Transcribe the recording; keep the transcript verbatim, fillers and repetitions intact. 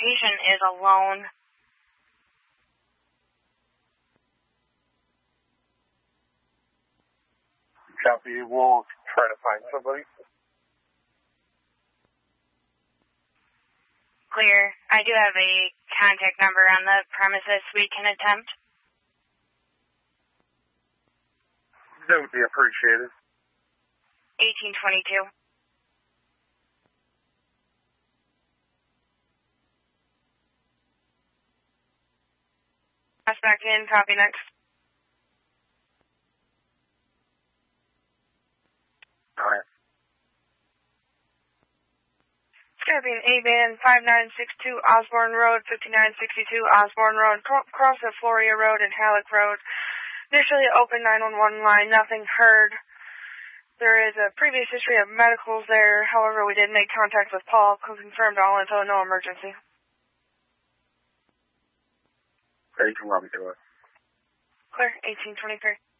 patient is alone. Copy. We'll try to find somebody. Clear. I do have a contact number on the premises we can attempt. That would be appreciated. eighteen twenty-two. Suspect in. Copy next. All right. Scorpion A-Band five nine six two Osborne Road, fifty-nine sixty-two Osborne Road, cross of Floria Road and Halleck Road. Initially open nine one one line, nothing heard. There is a previous history of medicals there. However, we did make contact with Paul, who confirmed all info, no emergency. Okay, you can run me through it. Clear, eighteen twenty-three.